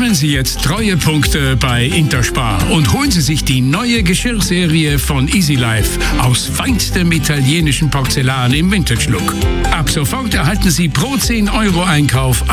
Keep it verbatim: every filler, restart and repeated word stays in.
Sammeln Sie jetzt Treuepunkte bei Interspar und holen Sie sich die neue Geschirrserie von Easy Life aus feinstem italienischen Porzellan im Vintage-Look. Ab sofort erhalten Sie pro zehn Euro Einkauf